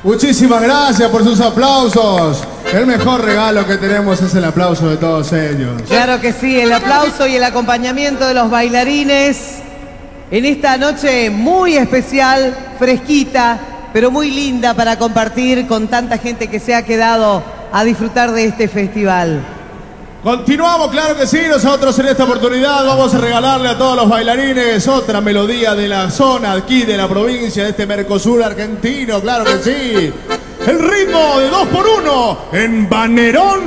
Muchísimas gracias por sus aplausos. El mejor regalo que tenemos es el aplauso de todos ellos. Claro que sí, el aplauso y el acompañamiento de los bailarines en esta noche muy especial, fresquita, pero muy linda para compartir con tanta gente que se ha quedado a disfrutar de este festival. Continuamos, claro que sí. Nosotros en esta oportunidad vamos a regalarle a todos los bailarines otra melodía de la zona aquí de la provincia, de este Mercosur argentino, claro que sí. El ritmo de 2x1 en Banerón